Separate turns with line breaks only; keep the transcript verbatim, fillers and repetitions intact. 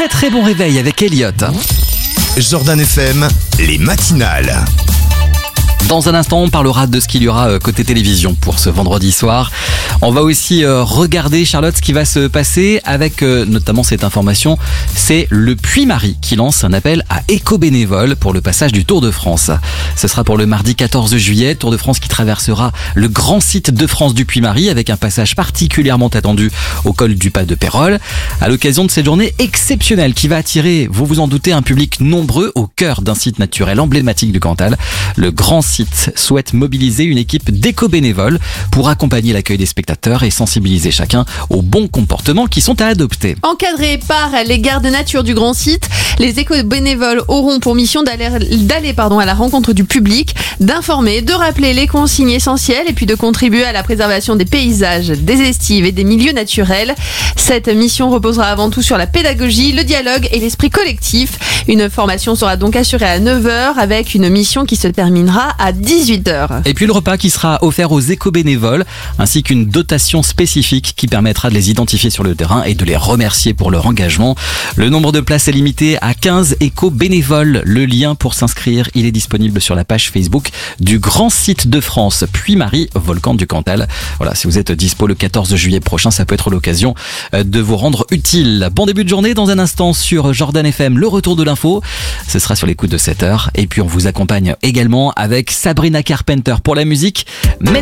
très très bon réveil avec Elliot.
Jordan F M, les matinales.
Dans un instant, on parlera de ce qu'il y aura côté télévision pour ce vendredi soir. On va aussi regarder, Charlotte, ce qui va se passer avec notamment cette information. C'est le Puy-Marie qui lance un appel à éco-bénévoles pour le passage du Tour de France. Ce sera pour le mardi quatorze juillet. Tour de France qui traversera le grand site de France du Puy-Marie avec un passage particulièrement attendu au col du Pas de Pérol. À l'occasion de cette journée exceptionnelle qui va attirer, vous vous en doutez, un public nombreux au cœur d'un site naturel emblématique du Cantal. Le grand site souhaite mobiliser une équipe d'éco-bénévoles pour accompagner l'accueil des spectateurs et sensibiliser chacun aux bons comportements qui sont à adopter.
Encadrés par les gardes nature du grand site, les éco-bénévoles auront pour mission d'aller, d'aller pardon, à la rencontre du public, d'informer, de rappeler les consignes essentielles et puis de contribuer à la préservation des paysages, des estives et des milieux naturels. Cette mission reposera avant tout sur la pédagogie, le dialogue et l'esprit collectif. Une formation sera donc assurée à neuf heures avec une mission qui se terminera à dix-huit heures.
Et puis le repas qui sera offert aux éco-bénévoles ainsi qu'une dotation spécifique qui permettra de les identifier sur le terrain et de les remercier pour leur engagement. Le nombre de places est limité à quinze éco-bénévoles. Le lien pour s'inscrire, il est disponible sur la page Facebook du grand site de France Puy-Marie, Volcan du Cantal. Voilà, si vous êtes dispo le quatorze juillet prochain, ça peut être l'occasion de vous rendre utile. Bon début de journée, dans un instant sur Jordan F M, le retour de l'info. Ce sera sur les coups de sept heures. Et puis on vous accompagne également avec Sabrina Carpenter pour la musique. Mais